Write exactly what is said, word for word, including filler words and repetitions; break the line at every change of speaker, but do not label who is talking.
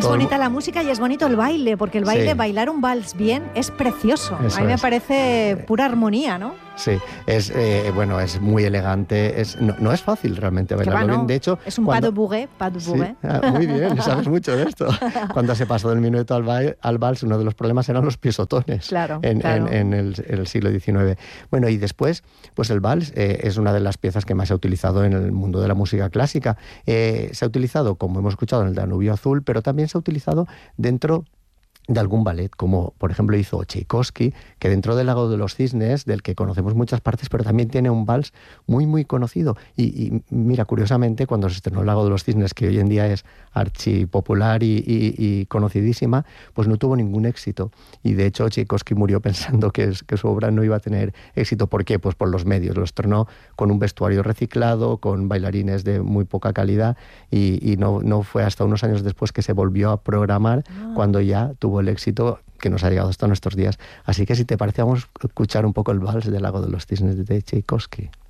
todo el...
bonita la música y es bonito el baile, porque el baile, sí. bailar un vals bien es precioso. Eso a mí me es. parece pura armonía, ¿no?
Sí, es eh, bueno, es muy elegante, es, no, no es fácil realmente bailarlo bien. De hecho,
es un
cuando...
pas de bourrée, pas de bourrée.
Sí, ah, muy bien, sabes mucho de esto. Cuando se pasó del minueto al, ba... al vals, uno de los problemas eran los pisotones
claro,
en,
claro.
en, en, el, en el siglo diecinueve. Bueno, y después, pues el vals eh, es una de las piezas que más se ha utilizado en el mundo de la música clásica. Eh, se ha utilizado, como hemos escuchado, en el Danubio Azul, pero también se ha utilizado dentro de algún ballet, como por ejemplo hizo Tchaikovsky, que dentro del Lago de los Cisnes, del que conocemos muchas partes, pero también tiene un vals muy muy conocido. Y, y mira, curiosamente, cuando se estrenó el Lago de los Cisnes, que hoy en día es archipopular y, y, y conocidísima, pues no tuvo ningún éxito. Y de hecho Tchaikovsky murió pensando que, es, que su obra no iba a tener éxito. ¿Por qué? Pues por los medios. Lo estrenó con un vestuario reciclado, con bailarines de muy poca calidad, y, y no, no fue hasta unos años después que se volvió a programar, ah. cuando ya tuvo el éxito que nos ha llegado hasta nuestros días. Así que si te parece, vamos a escuchar un poco el vals del Lago de los Cisnes de Tchaikovsky.